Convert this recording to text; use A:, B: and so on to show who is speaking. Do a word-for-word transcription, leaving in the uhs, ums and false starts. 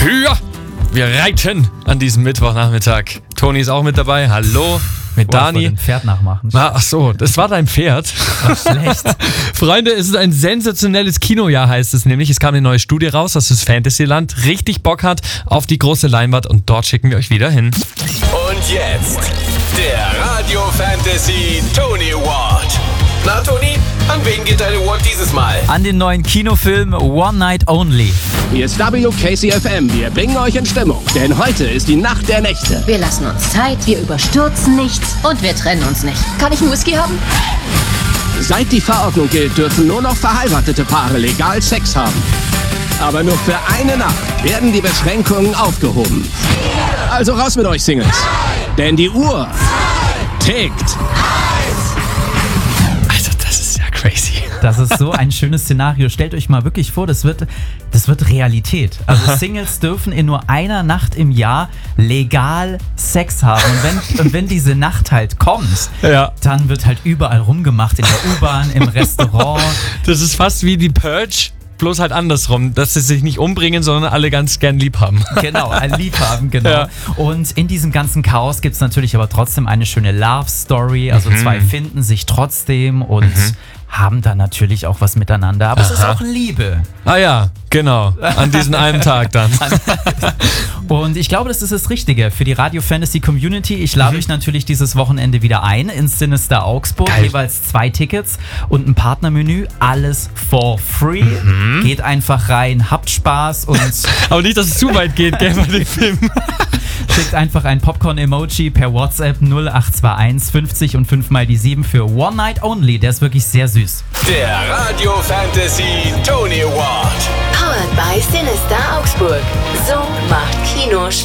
A: Ja, wir reiten an diesem Mittwochnachmittag. Toni ist auch mit dabei. Hallo. Mit
B: Boah,
A: Dani.
B: Ich wollte ein Pferd nachmachen.
A: Ach so, das war dein Pferd.
B: War schlecht.
A: Freunde, es ist ein sensationelles Kinojahr, heißt es nämlich. Es kam eine neue Studie raus, dass das Fantasyland richtig Bock hat auf die große Leinwand und dort schicken wir euch wieder hin.
C: Und jetzt der Radio Fantasy Tony Award. Na Toni, an wen geht dein Award dieses Mal?
B: An den neuen Kinofilm One Night Only.
D: Hier ist W K C F M, wir bringen euch in Stimmung, denn heute ist die Nacht der Nächte.
E: Wir lassen uns Zeit, wir überstürzen nichts und wir trennen uns nicht. Kann ich einen Whisky haben?
D: Seit die Verordnung gilt, dürfen nur noch verheiratete Paare legal Sex haben. Aber nur für eine Nacht werden die Beschränkungen aufgehoben. Also raus mit euch, Singles. Denn die Uhr tickt.
A: Also das ist ja crazy.
B: Das ist so ein schönes Szenario. Stellt euch mal wirklich vor, das wird, das wird Realität. Also Singles dürfen in nur einer Nacht im Jahr legal Sex haben. Und wenn, und wenn diese Nacht halt kommt,
A: Ja.
B: dann wird halt überall rumgemacht. In der U-Bahn, im Restaurant.
A: Das ist fast wie die Purge, bloß halt andersrum, dass sie sich nicht umbringen, sondern alle ganz gern lieb haben.
B: Genau, ein Liebhaben, genau.
A: Ja.
B: Und in diesem ganzen Chaos gibt es natürlich aber trotzdem eine schöne Love-Story. Also
A: Mhm.
B: zwei finden sich trotzdem und
A: Mhm.
B: haben dann natürlich auch was miteinander. Aber es ist
A: Aha.
B: auch Liebe.
A: Ah ja, genau. An diesem einen Tag dann.
B: Und ich glaube, das ist das Richtige für die Radio Fantasy Community. Ich lade
A: Mhm.
B: euch natürlich dieses Wochenende wieder ein ins Sinister Augsburg.
A: Geil.
B: Jeweils zwei Tickets und ein Partnermenü. Alles for free.
A: Mhm.
B: Geht einfach rein, habt Spaß und
A: Aber nicht, dass es zu weit geht, gell, bei dem Film.
B: schickt einfach ein Popcorn-Emoji per WhatsApp null acht zwei eins fünfzig und fünf mal die sieben für One Night Only. Der ist wirklich sehr süß.
C: Der Radio Fantasy Tony Award.
F: Powered by Sinister Augsburg. So macht Kino Spaß.